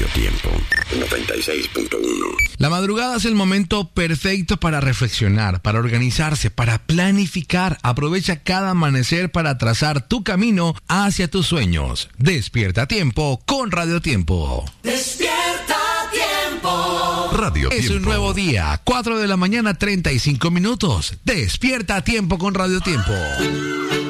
Radio Tiempo 96.1. La madrugada es el momento perfecto para reflexionar, para organizarse, para planificar. Aprovecha cada amanecer para trazar tu camino hacia tus sueños. Despierta a tiempo con Radio Tiempo. Despierta Tiempo. Radio Es Tiempo. un nuevo día, 4 de la mañana, 35 minutos. Despierta a tiempo con Radio Tiempo.